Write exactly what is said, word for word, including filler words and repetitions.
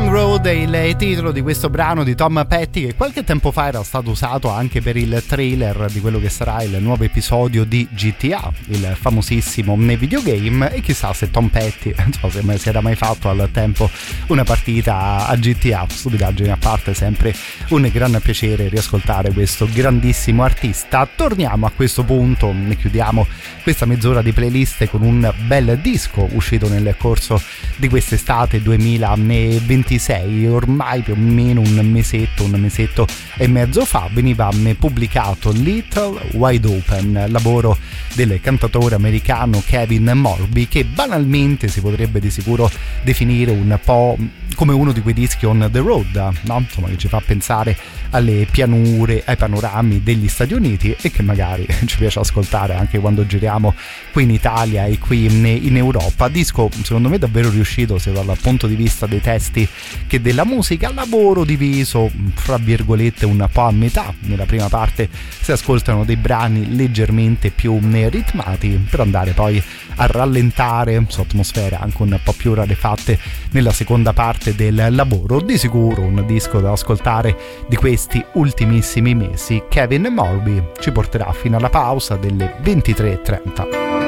Winding Road è il titolo di questo brano di Tom Petty, che qualche tempo fa era stato usato anche per il trailer di quello che sarà il nuovo episodio di G T A, il famosissimo videogame. E chissà se Tom Petty, non so se si era mai fatto al tempo una partita a G T A. Stupidaggine a parte, sempre un gran piacere riascoltare questo grandissimo artista. Torniamo a questo punto, ne chiudiamo questa mezz'ora di playlist con un bel disco uscito nel corso di quest'estate duemilaventisei, ormai più o meno un mesetto, un mesetto e mezzo fa, veniva pubblicato Little Wide Open, lavoro del cantautore americano Kevin Morby, che banalmente si potrebbe di sicuro definire un po' come uno di quei dischi on the road, no? Insomma, che ci fa pensare alle pianure, ai panorami degli Stati Uniti e che magari ci piace ascoltare anche quando giriamo qui in Italia e qui in, in Europa. Disco secondo me davvero riuscito sia dal punto di vista dei testi che della musica, lavoro diviso fra virgolette un po' a metà. Nella prima parte si ascoltano dei brani leggermente più ritmati per andare poi a rallentare su atmosfere anche un po' più rarefatte nella seconda parte del lavoro. Di sicuro un disco da ascoltare di questi ultimissimi mesi. Kevin Morby ci porterà fino alla pausa delle ventitré e trenta.